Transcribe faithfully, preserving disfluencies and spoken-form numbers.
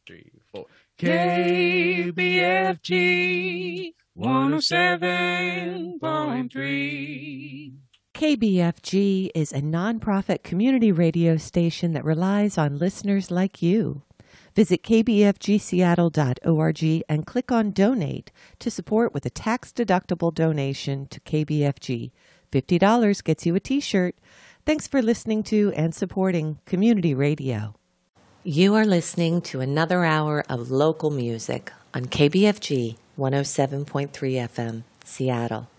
three, four. K B F G one oh seven point three. K B F G is a nonprofit community radio station that relies on listeners like you. Visit k b f g seattle dot org and click on Donate to support with a tax-deductible donation to K B F G. fifty dollars gets you a t-shirt. Thanks for listening to and supporting community radio. You are listening to another hour of local music on K B F G one oh seven point three F M, Seattle.